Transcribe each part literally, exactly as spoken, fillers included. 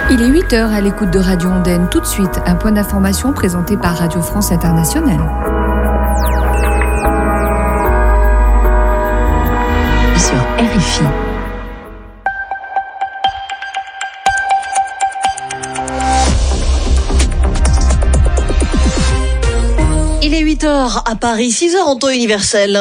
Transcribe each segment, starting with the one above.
Il est huit heures à l'écoute de Radio Ondaine. Tout de suite, un point d'information présenté par Radio France Internationale. Sur R F I. Il est huit heures à Paris, six heures en temps universel.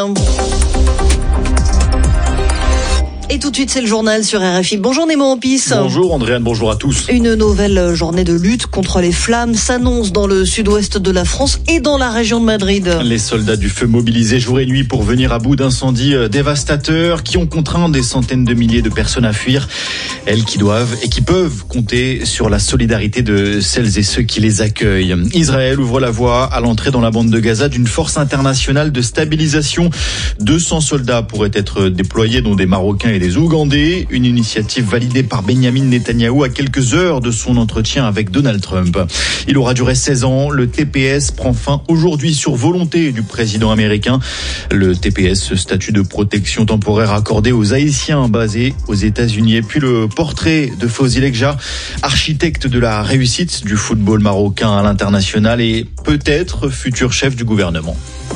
Et tout de suite, c'est le journal sur R F I. Bonjour Nemo Ampis. Bonjour Andréane, bonjour à tous. Une nouvelle journée de lutte contre les flammes s'annonce dans le sud-ouest de la France et dans la région de Madrid. Les soldats du feu mobilisés jour et nuit pour venir à bout d'incendies dévastateurs qui ont contraint des centaines de milliers de personnes à fuir. Elles qui doivent et qui peuvent compter sur la solidarité de celles et ceux qui les accueillent. Israël ouvre la voie à l'entrée dans la bande de Gaza d'une force internationale de stabilisation. deux cents soldats pourraient être déployés, dont des Marocains et des Ougandais, une initiative validée par Benyamin Netanyahou à quelques heures de son entretien avec Donald Trump. Il aura duré seize ans. Le T P S prend fin aujourd'hui sur volonté du président américain. Le T P S, statut de protection temporaire accordé aux Haïtiens basés aux États-Unis. Et puis le portrait de Fawzi Lekja, architecte de la réussite du football marocain à l'international et peut-être futur chef du gouvernement.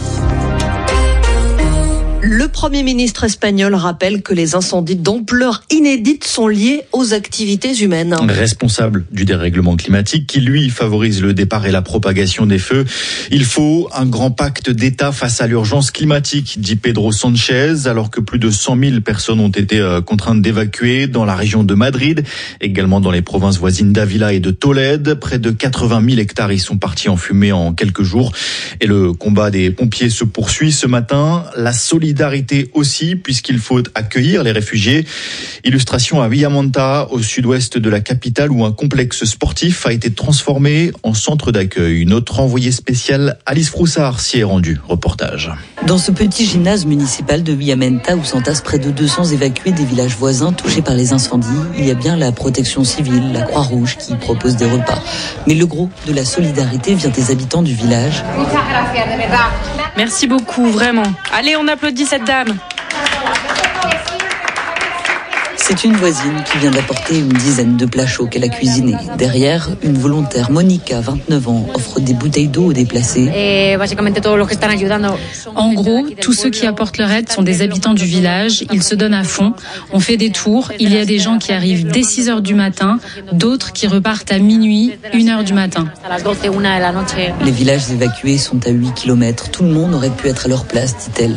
Le Premier ministre espagnol rappelle que les incendies d'ampleur inédite sont liés aux activités humaines. Responsable du dérèglement climatique qui, lui, favorise le départ et la propagation des feux. Il faut un grand pacte d'État face à l'urgence climatique, dit Pedro Sanchez, alors que plus de cent mille personnes ont été contraintes d'évacuer dans la région de Madrid, également dans les provinces voisines d'Ávila et de Tolède. Près de quatre-vingt mille hectares y sont partis en fumée en quelques jours. Et le combat des pompiers se poursuit ce matin. La solidarité Solidarité aussi, puisqu'il faut accueillir les réfugiés. Illustration à Villamanta, au sud-ouest de la capitale, où un complexe sportif a été transformé en centre d'accueil. Notre envoyé spécial Alice Froussard s'y est rendue. Reportage. Dans ce petit gymnase municipal de Villamenta, où s'entassent près de deux cents évacués des villages voisins touchés par les incendies, il y a bien la protection civile, la Croix-Rouge, qui propose des repas. Mais le gros de la solidarité vient des habitants du village. Merci beaucoup, vraiment. Allez, on applaudit cette dame. C'est une voisine qui vient d'apporter une dizaine de plats chauds qu'elle a cuisinés. Derrière, une volontaire, Monica, vingt-neuf ans, offre des bouteilles d'eau aux déplacés. En gros, tous ceux qui apportent leur aide sont des habitants du village. Ils se donnent à fond. On fait des tours. Il y a des gens qui arrivent dès six heures du matin, d'autres qui repartent à minuit, une heure du matin. Les villages évacués sont à huit kilomètres. Tout le monde aurait pu être à leur place, dit-elle.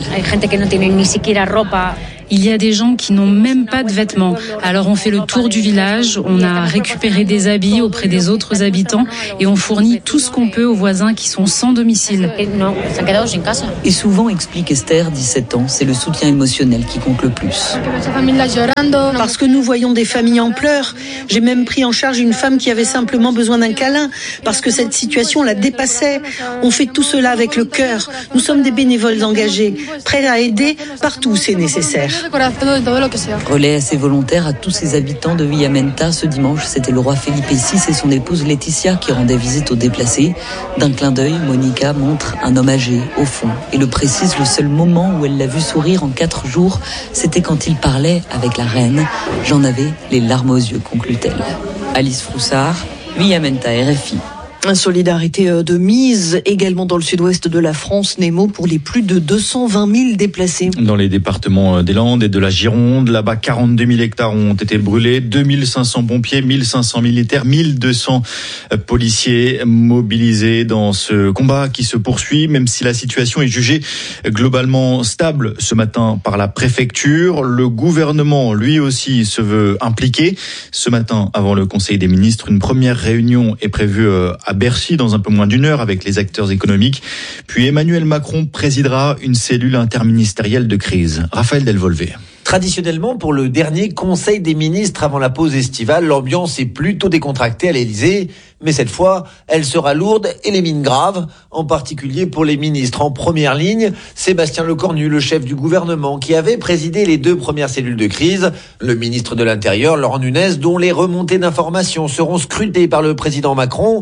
Il y a des gens qui n'ont même pas de vêtements. Alors on fait le tour du village, on a récupéré des habits auprès des autres habitants et on fournit tout ce qu'on peut aux voisins qui sont sans domicile. Et souvent, explique Esther, dix-sept ans, c'est le soutien émotionnel qui compte le plus. Parce que nous voyons des familles en pleurs. J'ai même pris en charge une femme qui avait simplement besoin d'un câlin parce que cette situation la dépassait. On fait tout cela avec le cœur. Nous sommes des bénévoles engagés, prêts à aider partout où c'est nécessaire. Relais assez volontaire à tous ces habitants de Villamenta. Ce dimanche, c'était le roi Felipe six et son épouse Laetitia qui rendaient visite aux déplacés. D'un clin d'œil, Monica montre un homme âgé, au fond, et le précise, le seul moment où elle l'a vu sourire en quatre jours, c'était quand il parlait avec la reine. J'en avais les larmes aux yeux, conclut-elle. Alice Froussard, Villamenta, R F I. Solidarité de mise également dans le sud-ouest de la France, Nemo, pour les plus de deux cent vingt mille déplacés. Dans les départements des Landes et de la Gironde, là-bas, quarante-deux mille hectares ont été brûlés, deux mille cinq cents pompiers, mille cinq cents militaires, mille deux cents policiers mobilisés dans ce combat qui se poursuit, même si la situation est jugée globalement stable ce matin par la préfecture. Le gouvernement, lui aussi, se veut impliqué. Ce matin, avant le Conseil des ministres, une première réunion est prévue à Bercy dans un peu moins d'une heure avec les acteurs économiques. Puis Emmanuel Macron présidera une cellule interministérielle de crise. Raphaël Delvolvé. Traditionnellement, pour le dernier Conseil des ministres avant la pause estivale, l'ambiance est plutôt décontractée à l'Élysée. Mais cette fois, elle sera lourde et les mines graves, en particulier pour les ministres en première ligne. Sébastien Lecornu, le chef du gouvernement, qui avait présidé les deux premières cellules de crise. Le ministre de l'Intérieur, Laurent Nunez, dont les remontées d'informations seront scrutées par le président Macron.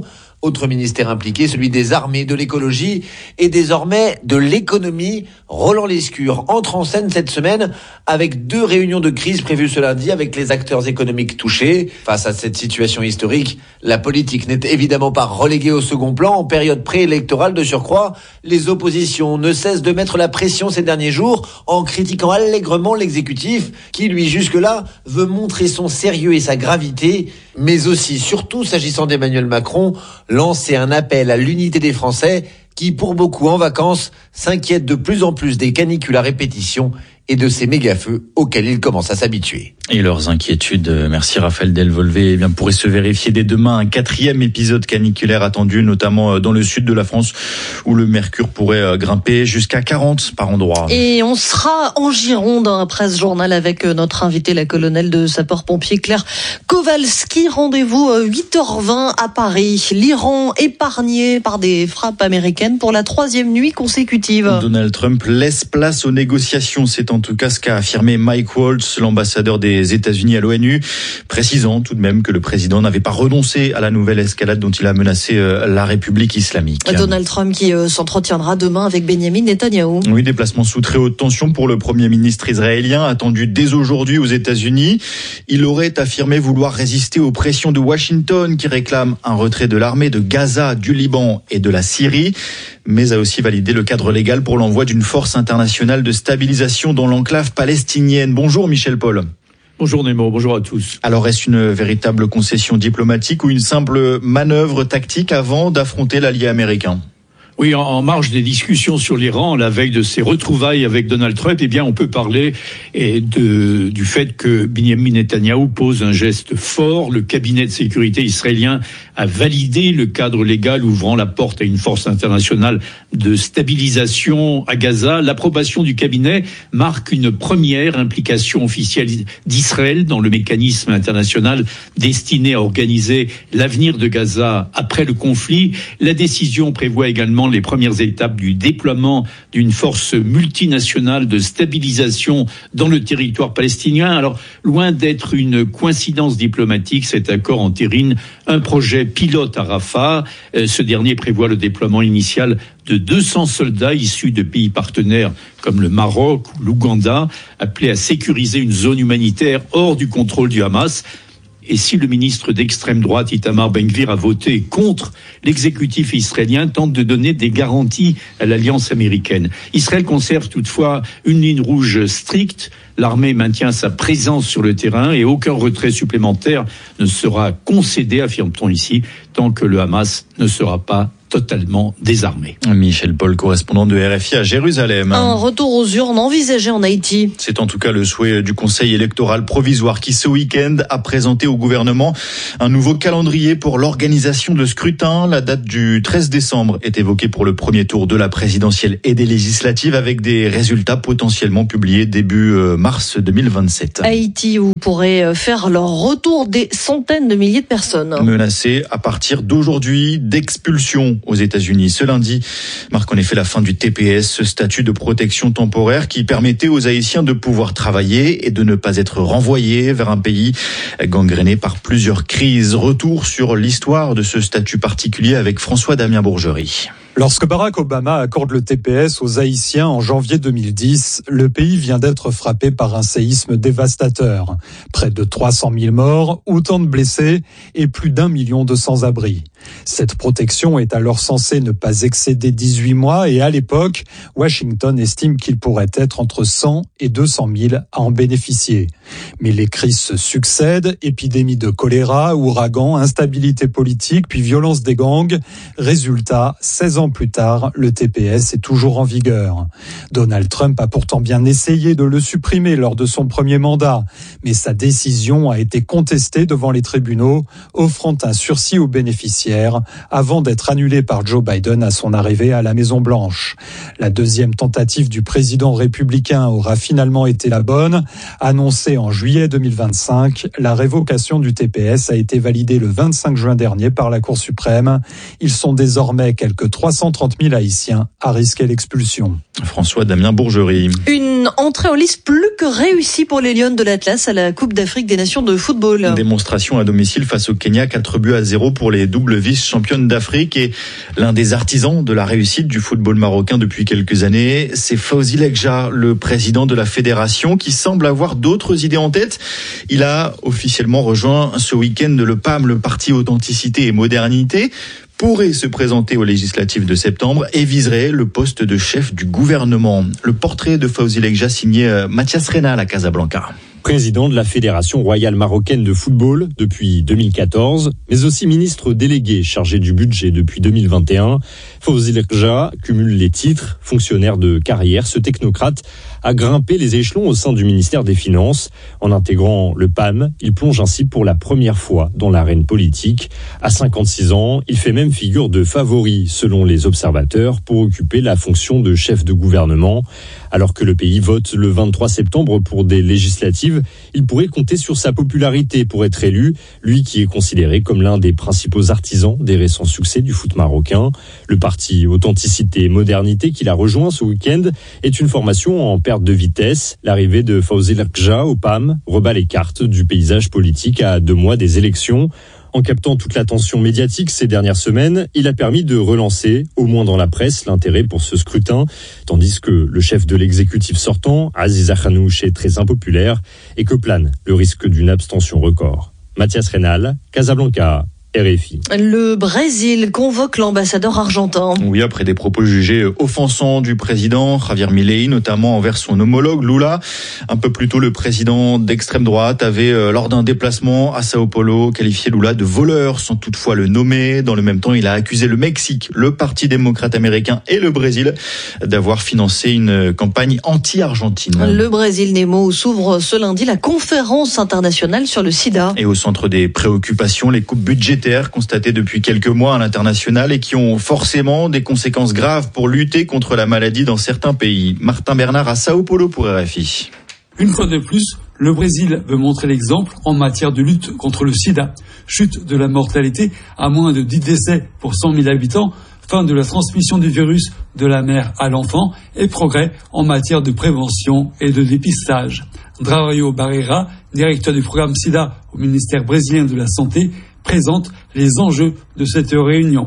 Autre ministère impliqué, celui des armées, de l'écologie et désormais de l'économie. Roland Lescure entre en scène cette semaine avec deux réunions de crise prévues ce lundi avec les acteurs économiques touchés. Face à cette situation historique, la politique n'est évidemment pas reléguée au second plan. En période préélectorale de surcroît, les oppositions ne cessent de mettre la pression ces derniers jours en critiquant allègrement l'exécutif qui, lui, jusque-là, veut montrer son sérieux et sa gravité, mais aussi, surtout s'agissant d'Emmanuel Macron, lancer un appel à l'unité des Français qui, pour beaucoup en vacances, s'inquiètent de plus en plus des canicules à répétition et de ces méga-feux auxquels ils commencent à s'habituer. Et leurs inquiétudes, merci Raphaël Delvolvé, eh bien pourraient se vérifier dès demain. Un quatrième épisode caniculaire attendu, notamment dans le sud de la France, où le mercure pourrait grimper jusqu'à quarante par endroit. Et on sera en Gironde après ce journal avec notre invité, la colonelle de sapeurs-pompiers Claire Kowalski. Rendez-vous huit heures vingt à Paris. L'Iran épargné par des frappes américaines pour la troisième nuit consécutive. Donald Trump laisse place aux négociations. C'est en tout cas ce qu'a affirmé Mike Waltz, l'ambassadeur des États-Unis à l'ONU, précisant tout de même que le président n'avait pas renoncé à la nouvelle escalade dont il a menacé la République islamique. Donald Trump qui s'entretiendra demain avec Benjamin Netanyahou. Oui, déplacement sous très haute tension pour le Premier ministre israélien, attendu dès aujourd'hui aux États-Unis. Il aurait affirmé vouloir résister aux pressions de Washington qui réclame un retrait de l'armée de Gaza, du Liban et de la Syrie, mais a aussi validé le cadre légal pour l'envoi d'une force internationale de stabilisation dans l'enclave palestinienne. Bonjour Michel Paul. Bonjour Nemo, bonjour à tous. Alors est-ce une véritable concession diplomatique ou une simple manœuvre tactique avant d'affronter l'allié américain ? Oui, en marge des discussions sur l'Iran, la veille de ses retrouvailles avec Donald Trump, eh bien, on peut parler de, du fait que Benjamin Netanyahou pose un geste fort. Le cabinet de sécurité israélien a validé le cadre légal ouvrant la porte à une force internationale de stabilisation à Gaza. L'approbation du cabinet marque une première implication officielle d'Israël dans le mécanisme international destiné à organiser l'avenir de Gaza après le conflit. La décision prévoit également les premières étapes du déploiement d'une force multinationale de stabilisation dans le territoire palestinien. Alors, loin d'être une coïncidence diplomatique, cet accord entérine un projet pilote à Rafah. Ce dernier prévoit le déploiement initial de deux cents soldats issus de pays partenaires comme le Maroc ou l'Ouganda, appelés à sécuriser une zone humanitaire hors du contrôle du Hamas. Et si le ministre d'extrême droite Itamar Ben-Gvir a voté contre, l'exécutif israélien tente de donner des garanties à l'alliance américaine. Israël conserve toutefois une ligne rouge stricte. L'armée maintient sa présence sur le terrain et aucun retrait supplémentaire ne sera concédé, affirme-t-on ici, tant que le Hamas ne sera pas totalement désarmé. Michel Paul, correspondant de R F I à Jérusalem. Un retour aux urnes envisagé en Haïti. C'est en tout cas le souhait du Conseil électoral provisoire qui, ce week-end, a présenté au gouvernement un nouveau calendrier pour l'organisation de scrutins. La date du treize décembre est évoquée pour le premier tour de la présidentielle et des législatives avec des résultats potentiellement publiés début mars deux mille vingt-sept. Haïti où pourraient faire leur retour des centaines de milliers de personnes. Menacées à partir d'aujourd'hui d'expulsion aux États-Unis. Ce lundi marque en effet la fin du T P S, ce statut de protection temporaire qui permettait aux Haïtiens de pouvoir travailler et de ne pas être renvoyés vers un pays gangréné par plusieurs crises. Retour sur l'histoire de ce statut particulier avec François Damien Bourgerie. Lorsque Barack Obama accorde le T P S aux Haïtiens en janvier deux mille dix, le pays vient d'être frappé par un séisme dévastateur. Près de trois cent mille morts, autant de blessés et plus d'un million de sans-abri. Cette protection est alors censée ne pas excéder dix-huit mois et à l'époque, Washington estime qu'il pourrait être entre cent et deux cent mille à en bénéficier. Mais les crises se succèdent, épidémie de choléra, ouragans, instabilité politique, puis violence des gangs. Résultat, seize ans plus tard, le T P S est toujours en vigueur. Donald Trump a pourtant bien essayé de le supprimer lors de son premier mandat, mais sa décision a été contestée devant les tribunaux, offrant un sursis aux bénéficiaires avant d'être annulée par Joe Biden à son arrivée à la Maison-Blanche. La deuxième tentative du président républicain aura finalement été la bonne. Annoncée en juillet deux mille vingt-cinq, la révocation du T P S a été validée le vingt-cinq juin dernier par la Cour suprême. Ils sont désormais quelques trois cent trente mille Haïtiens à risquer l'expulsion. François Damien Bourgerie. Une entrée en lice plus que réussie pour les Lions de l'Atlas à la Coupe d'Afrique des Nations de football. Une démonstration à domicile face au Kenya, quatre buts à zéro pour les doubles vice-championnes d'Afrique. Et l'un des artisans de la réussite du football marocain depuis quelques années, c'est Fawzi Lekja, le président de la fédération, qui semble avoir d'autres idées en tête. Il a officiellement rejoint ce week-end le P A M, le parti Authenticité et Modernité, pourrait se présenter aux législatives de septembre et viserait le poste de chef du gouvernement. Le portrait de Fawzi Lekja signé Mathias Reynal à Casablanca. Président de la Fédération royale marocaine de football depuis deux mille quatorze, mais aussi ministre délégué chargé du budget depuis deux mille vingt et un. Fawzi Lekja cumule les titres, fonctionnaire de carrière. Ce technocrate a grimpé les échelons au sein du ministère des Finances. En intégrant le P A M, il plonge ainsi pour la première fois dans l'arène politique. À cinquante-six ans, il fait même figure de favori, selon les observateurs, pour occuper la fonction de chef de gouvernement. Alors que le pays vote le vingt-trois septembre pour des législatives, il pourrait compter sur sa popularité pour être élu, lui qui est considéré comme l'un des principaux artisans des récents succès du foot marocain. Le parti Authenticité et Modernité qu'il a rejoint ce week-end est une formation en perte de vitesse. L'arrivée de Fawzi Lekja au P A M rebat les cartes du paysage politique à deux mois des élections. En captant toute l'attention médiatique ces dernières semaines, il a permis de relancer, au moins dans la presse, l'intérêt pour ce scrutin, tandis que le chef de l'exécutif sortant, Aziz Akhanouch, est très impopulaire et que plane le risque d'une abstention record. Mathias Reynal, Casablanca. R F I. Le Brésil convoque l'ambassadeur argentin. Oui, après des propos jugés offensants du président Javier Milei, notamment envers son homologue Lula. Un peu plus tôt, le président d'extrême droite avait, lors d'un déplacement à Sao Paulo, qualifié Lula de voleur sans toutefois le nommer. Dans le même temps, il a accusé le Mexique, le Parti démocrate américain et le Brésil d'avoir financé une campagne anti-argentine. Le Brésil Nemo, où s'ouvre ce lundi la conférence internationale sur le sida. Et au centre des préoccupations, les coupes budgétaires constatées depuis quelques mois à l'international et qui ont forcément des conséquences graves pour lutter contre la maladie dans certains pays. Martin Bernard à Sao Paulo pour R F I. Une fois de plus, le Brésil veut montrer l'exemple en matière de lutte contre le sida. Chute de la mortalité à moins de dix décès pour cent mille habitants, fin de la transmission du virus de la mère à l'enfant et progrès en matière de prévention et de dépistage. Drauzio Barreira, directeur du programme sida au ministère brésilien de la Santé, présente les enjeux de cette réunion.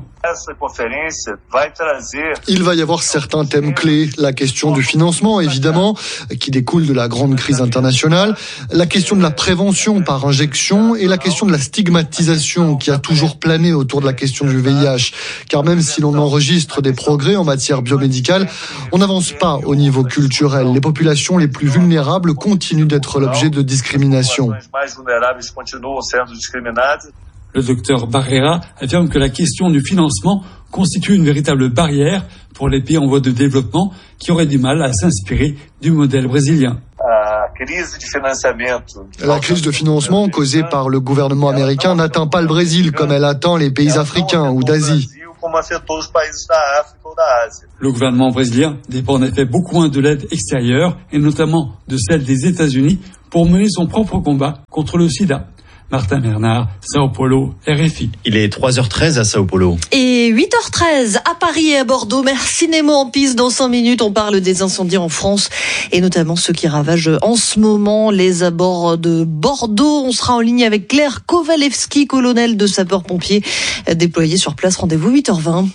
Il va y avoir certains thèmes clés. La question du financement, évidemment, qui découle de la grande crise internationale. La question de la prévention par injection et la question de la stigmatisation qui a toujours plané autour de la question du V I H. Car même si l'on enregistre des progrès en matière biomédicale, on n'avance pas au niveau culturel. Les populations les plus vulnérables continuent d'être l'objet de discrimination. Le docteur Barreira affirme que la question du financement constitue une véritable barrière pour les pays en voie de développement qui auraient du mal à s'inspirer du modèle brésilien. La crise de financement causée par le gouvernement américain n'atteint pas le Brésil comme elle atteint les pays africains ou d'Asie. Le gouvernement brésilien dépend en effet beaucoup moins de l'aide extérieure et notamment de celle des États-Unis pour mener son propre combat contre le sida. Martin Bernard, Sao Paulo, R F I. Il est trois heures treize à Sao Paulo. Et huit heures treize à Paris et à Bordeaux. Merci Nemo en piste. Dans cinq minutes, on parle des incendies en France et notamment ceux qui ravagent en ce moment les abords de Bordeaux. On sera en ligne avec Claire Kowalewski, colonel de sapeurs-pompiers déployé sur place. Rendez-vous huit heures vingt.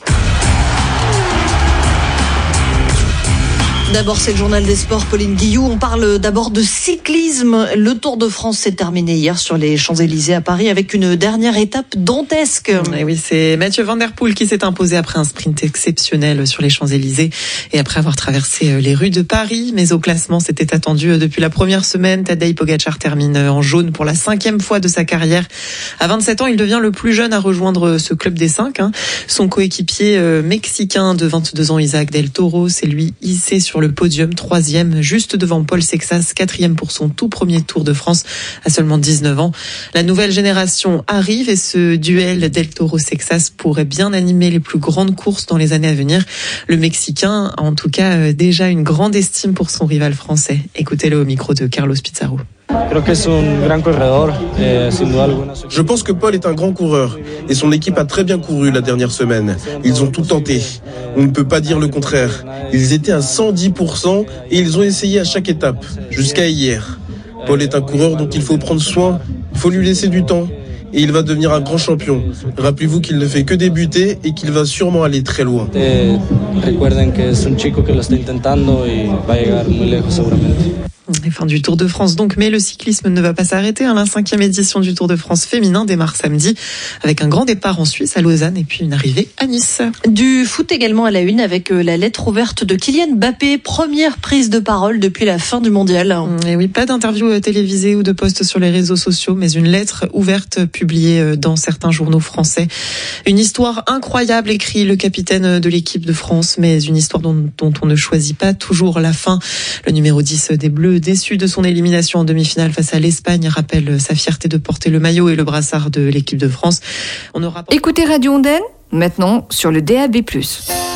D'abord, c'est le journal des sports, Pauline Guillou. On parle d'abord de cyclisme. Le Tour de France s'est terminé hier sur les Champs-Élysées à Paris avec une dernière étape dantesque. Et oui, c'est Mathieu Van Der Poel qui s'est imposé après un sprint exceptionnel sur les Champs-Élysées et après avoir traversé les rues de Paris. Mais au classement, c'était attendu depuis la première semaine. Tadej Pogačar termine en jaune pour la cinquième fois de sa carrière. À vingt-sept ans, il devient le plus jeune à rejoindre ce club des cinq. Son coéquipier mexicain de vingt-deux ans, Isaac Del Toro, c'est lui hissé sur le podium, troisième, juste devant Paul Sexas, quatrième pour son tout premier Tour de France à seulement dix-neuf ans. La nouvelle génération arrive et ce duel Del Toro-Sexas pourrait bien animer les plus grandes courses dans les années à venir. Le Mexicain a en tout cas déjà une grande estime pour son rival français. Écoutez-le au micro de Carlos Pizarro. Je pense que Paul est un grand coureur et son équipe a très bien couru la dernière semaine. Ils ont tout tenté. On ne peut pas dire le contraire. Ils étaient à cent dix pour cent et ils ont essayé à chaque étape, jusqu'à hier. Paul est un coureur dont il faut prendre soin, il faut lui laisser du temps et il va devenir un grand champion. Rappelez-vous qu'il ne fait que débuter et qu'il va sûrement aller très loin. Les fins du Tour de France donc, mais le cyclisme ne va pas s'arrêter. Hein. La cinquième édition du Tour de France féminin démarre samedi avec un grand départ en Suisse à Lausanne et puis une arrivée à Nice. Du foot également à la une avec la lettre ouverte de Kylian Mbappé, première prise de parole depuis la fin du mondial. Et oui, pas d'interview télévisée ou de post sur les réseaux sociaux, mais une lettre ouverte publiée dans certains journaux français. Une histoire incroyable, écrit le capitaine de l'équipe de France, mais une histoire dont, dont on ne choisit pas toujours la fin. Le numéro dix des Bleus, déçu de son élimination en demi-finale face à l'Espagne, rappelle sa fierté de porter le maillot et le brassard de l'équipe de France. On aura... Écoutez Radio Ondenne, maintenant sur le D A B plus.